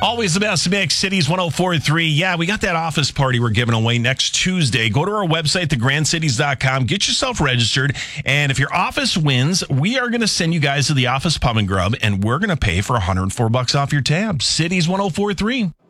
Always the best mix, Cities 104.3. Yeah, we got that office party we're giving away next Tuesday. Go to our website, thegrandcities.com. Get yourself registered. And if your office wins, we are going to send you guys to the Office Pub and Grub, and we're going to pay for $104 off your tab. Cities 104.3.